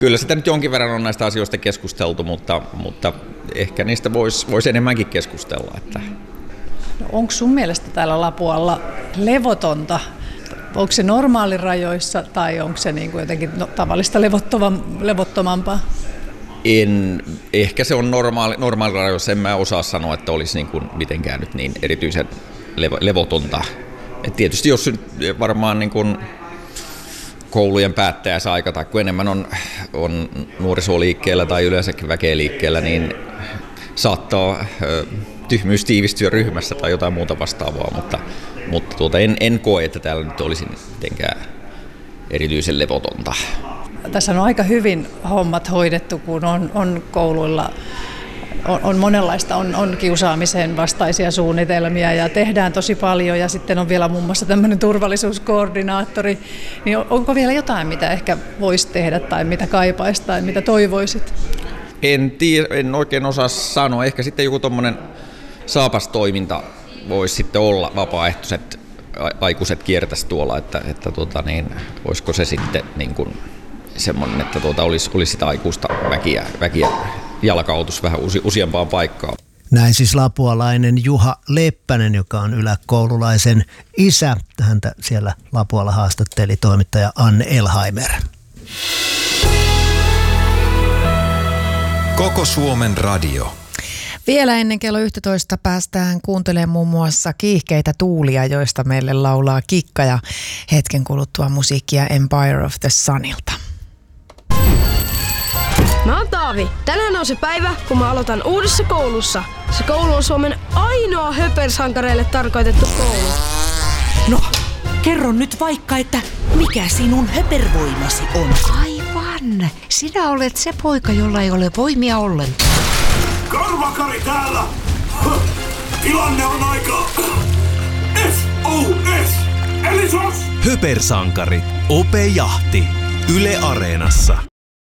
Kyllä sitä nyt jonkin verran on näistä asioista keskusteltu, mutta ehkä niistä voisi enemmänkin keskustella. Että. No, onko sun mielestä täällä Lapualla levotonta? Onko se normaalirajoissa tai onko se niin kuin jotenkin tavallista levottomampaa? Ehkä se on normaalirajoissa, en mä osaa sanoa, että olisi niin kuin mitenkään nyt niin erityisen levotonta. Et tietysti jos varmaan niin kuin koulujen päättäjäisaika tai kun enemmän on nuorisoliikkeellä tai yleensäkin väkeä liikkeellä, niin saattaa tyhmyys tiivistyä ryhmässä tai jotain muuta vastaavaa, mutta en koe, että täällä nyt olisi mitenkään erityisen levotonta. Tässä on aika hyvin hommat hoidettu, kun on kouluilla on monenlaista, on kiusaamisen vastaisia suunnitelmia ja tehdään tosi paljon ja sitten on vielä muun muassa tämmöinen turvallisuuskoordinaattori. Niin onko vielä jotain, mitä ehkä voisi tehdä tai mitä kaipaisi tai mitä toivoisit? En oikein osaa sanoa. Ehkä sitten joku tommoinen saapastoiminta voisi sitten olla, vapaaehtoiset aikuiset kiertäisi tuolla, että olisiko se sitten niin kuin semmoinen, että olisi sitä aikuista väkiä jalkautus vähän useampaan paikkaan. Näin siis lapualainen Juha Leppänen, joka on yläkoululaisen isä. Häntä siellä Lapualla haastatteli toimittaja Anne Elhaimer. Koko Suomen radio. Vielä ennen kello 11 päästään kuuntelemaan muun muassa Kiihkeitä tuulia, joista meille laulaa Kikka ja hetken kuluttua musiikkia Empire of the Sunilta. Mä oon Taavi. Tänään on se päivä, kun mä aloitan uudessa koulussa. Se koulu on Suomen ainoa höpersankareille tarkoitettu koulu. No, kerro nyt vaikka, että mikä sinun höpervoimasi on. Aivan. Sinä olet se poika, jolla ei ole voimia ollenkaan. Karvakari täällä! Tilanne on aika... SOS! Eli SOS! Höpersankarit. Ope Jahti. Yle Areenassa.